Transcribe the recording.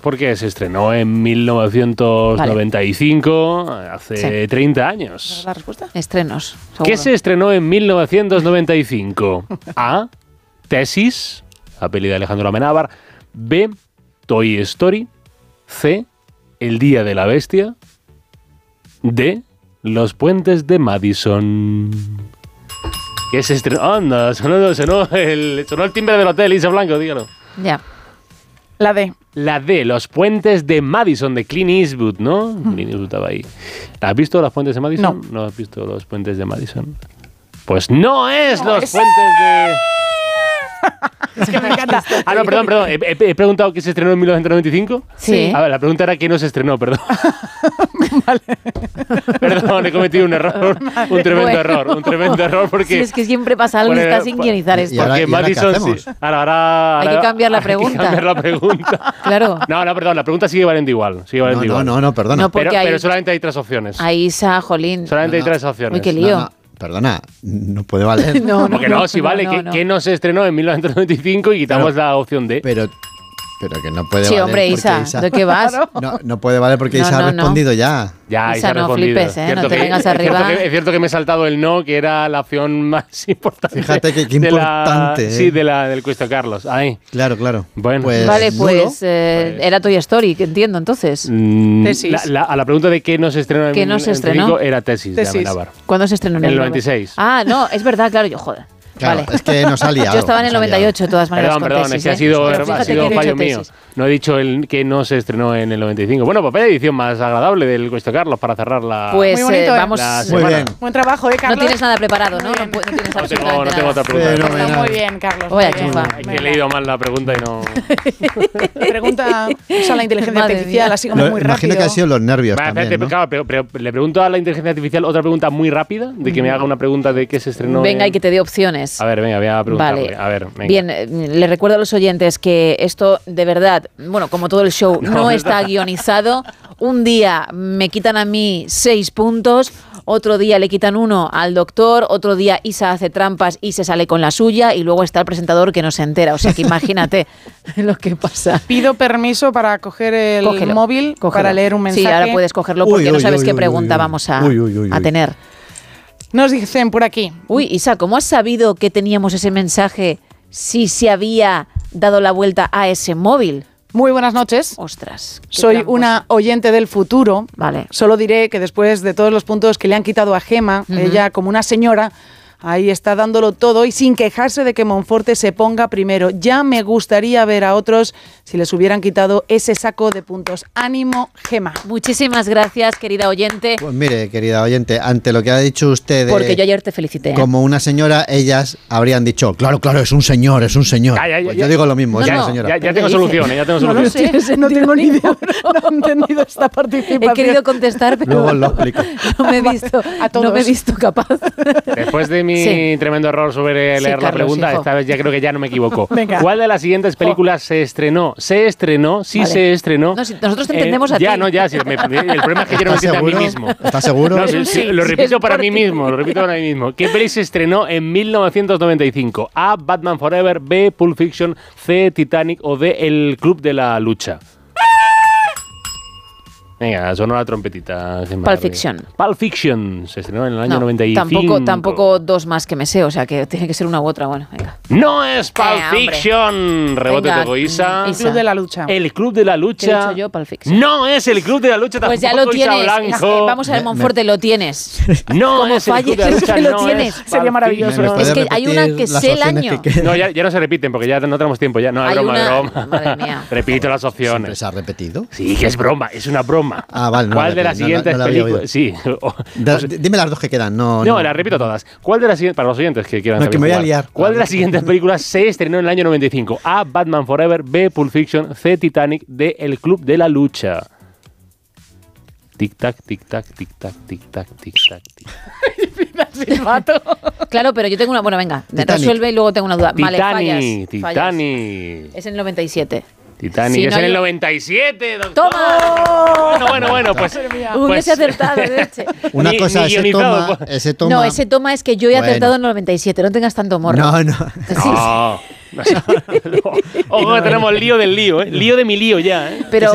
porque se estrenó en 1995, hace 30 años. ¿Esa es la respuesta? Estrenos. Seguro. ¿Qué se estrenó en 1995? A. Tesis, la peli de Alejandro Amenábar. B. Toy Story. C. El Día de la Bestia. D. Los Puentes de Madison. ¿Qué se estrenó? Anda, sonó el timbre del hotel, Isa Blanco, dígalo. Ya. La D. La D, Los Puentes de Madison, de Clint Eastwood, ¿no? Clint Eastwood estaba ahí. ¿Has visto Los Puentes de Madison? No. ¿No has visto Los Puentes de Madison? Pues no es Los Puentes de... Es que me encanta. Ah, no, perdón. He preguntado qué se estrenó en 1995. Sí. A ver, la pregunta era qué no se estrenó, perdón. Vale. Perdón, he cometido un error. Un tremendo error porque... Sí, es que siempre pasa algo y está sin guionizar esto. Porque Madison... Sí, ahora, hay que cambiar la pregunta. Hay que cambiar la pregunta. Claro. No, perdón, la pregunta sigue valiendo igual. No, perdona. No, pero solamente hay 3 opciones. Ahí Isa, jolín. Solamente hay 3 opciones. Uy, qué lío. Perdona, no puede valer. Porque no, si vale, que no se estrenó en 1995 y quitamos la opción D. Pero que no puede sí, valer. Hombre, Isa, ¿de qué vas? No puede valer porque Isa ha respondido ya. Ya, Isa, no flipes, no te vengas arriba. Es cierto que me he saltado el no, que era la opción más importante. Fíjate que importante. Sí, del Cuesta Carlos. Ahí. Claro. Bueno, vale, pues era Toy Story, que entiendo entonces. Tesis. A la pregunta de qué no se estrenó en 1995 era Tesis de Amenábar. ¿Cuándo se estrenó? En el 96. Ah, no, es verdad, claro, joder. Claro, vale. es que nos ha liado. Yo estaba en el 98, de todas maneras. Perdón, es que ha sido fallo mío. No he dicho que no se estrenó en el 95. Bueno, papel de edición más agradable del Cuesta Carlos para cerrar la... Pues muy bonito, vamos... Muy bien. Buen trabajo, Carlos. No tienes nada preparado, ¿no? No tienes absolutamente no tengo otra pregunta. Muy bien, Carlos. Voy a chufar. Es que he leído mal la pregunta y no... Pregunta usa la inteligencia artificial así como muy rápido. Imagino que ha sido los nervios también, ¿no? Claro, pero le pregunto a la inteligencia artificial otra pregunta muy rápida, de que me haga una pregunta de qué se estrenó. Venga, y que te dé opciones. A ver, venga, voy a preguntarle. Vale. A ver, venga. Bien, le recuerdo a los oyentes que esto, de verdad, bueno, como todo el show, no está guionizado. Un día me quitan a mí 6 puntos, otro día le quitan 1 al doctor, otro día Isa hace trampas y se sale con la suya, y luego está el presentador que no se entera. O sea que imagínate lo que pasa. Pido permiso para coger el móvil para leer un mensaje. Sí, ahora puedes cogerlo porque no sabes qué pregunta vamos a tener. Nos dicen por aquí. Uy, Isa, ¿cómo has sabido que teníamos ese mensaje si se había dado la vuelta a ese móvil? Muy buenas noches. Ostras. Soy una oyente del futuro. Vale. Solo diré que después de todos los puntos que le han quitado a Gema, ella como una señora, ahí está dándolo todo y sin quejarse de que Monforte se ponga primero. Ya me gustaría ver a otros si les hubieran quitado ese saco de puntos. Ánimo, Gema. Muchísimas gracias, querida oyente. Pues mire, querida oyente, ante lo que ha dicho usted... Porque yo ayer te felicité. Como una señora, ellas habrían dicho, claro, es un señor. Pues yo digo lo mismo, es una señora. Ya tengo solución, ya tengo No solución. lo sé, no tengo ni idea. No he entendido esta participación. He querido contestar, pero luego lo explico. No me he visto capaz. Después de mi tremendo error sobre leer la pregunta, esta vez ya creo que ya no me equivoco. Venga. ¿Cuál de las siguientes películas se estrenó? Se estrenó. No, si nosotros te entendemos a ti. El problema es que yo no me entiendo a mí mismo. ¿Estás seguro? No, lo repito para mí mismo. ¿Qué peli se estrenó en 1995? A. Batman Forever. B. Pulp Fiction. C. Titanic. O D. El Club de la Lucha. Venga, sonó la trompetita. Pulp Fiction. Pulp Fiction se estrenó en el año 95. Tampoco 2 más que me sé, o sea que tiene que ser una u otra. Bueno, venga. No es Pulp Fiction. Rebote de Isa. El Club de la Lucha. El Club de la Lucha. ¿Qué he dicho yo? Pulp Fiction. No es el Club de la Lucha tampoco. Pues ya lo tienes. Vamos a ver, Monforte, lo tienes. No es el Club de la Lucha. Que lo tienes. Sería maravilloso. Es que hay una que sé el año. No, ya no se repiten porque ya no tenemos tiempo. Ya no, es broma. Madre mía. Repito las opciones. ¿Se ha repetido? Sí, que es broma. Es una broma. Ah, vale. ¿Cuál de las siguientes películas? Sí. Dime las 2 que quedan. No, las repito todas. ¿Cuál de las siguientes, para los oyentes que quieran saber que me voy a liar. ¿Cuál de las siguientes películas se estrenó en el año 95? A. Batman Forever. B. Pulp Fiction. C. Titanic. D. El Club de la Lucha. Tic-tac, tic-tac, tic-tac, tic-tac, tic-tac, tic-tac. Claro, pero yo tengo una... Bueno, venga, resuelve y luego tengo una duda. Vale, fallas. Titanic. Es en el 97. Titanic es en el 97, doctor. ¡Toma! Bueno, pues... Hubiese acertado, leche. Una cosa, ese toma... No, ese toma es que yo he acertado en el 97, no tengas tanto morro. No. Ojo, que tenemos lío del lío, ¿eh? Lío de mi lío ya, ¿eh? Pero